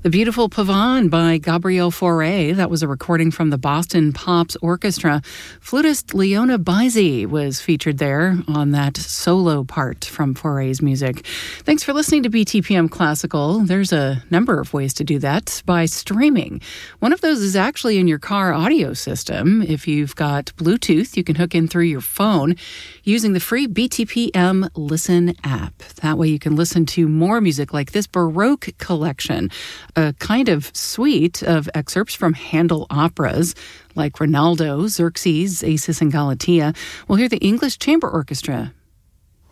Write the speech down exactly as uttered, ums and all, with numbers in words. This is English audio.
The Beautiful Pavane by Gabriel Fauré. That was a recording from the Boston Pops Orchestra. Flutist Leona Bizey was featured there on that solo part from Fauré's music. Thanks for listening to B T P M Classical. There's a number of ways to do that by streaming. One of those is actually in your car audio system. If you've got Bluetooth, you can hook in through your phone using the free B T P M Listen app. That way you can listen to more music like this Baroque collection, a kind of suite of excerpts from Handel operas like Rinaldo, Xerxes, Acis and Galatea. We'll hear the English Chamber Orchestra